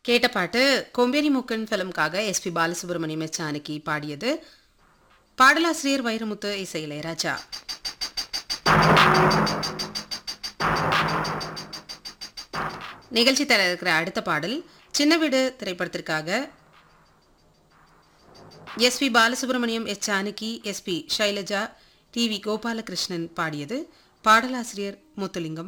கேட்ட பாட்டு கொம்பேரி மூக்கன் ஃபிலிம்காக SP Balasubramaniam H Janaki பாடியது. பாடலாசிரியர் வைரமுத்து, இசை இளையராஜா. நிகழ்ச்சி தர இருக்கிற அடுத்த பாடல் சின்ன வீடு திரைப்படத்திற்காக SP Balasubramaniam H Janaki, SP Shailaja, TV Gopalakrishnan பாடியது. பாடலாசிரியர் முத்துலிங்கம்.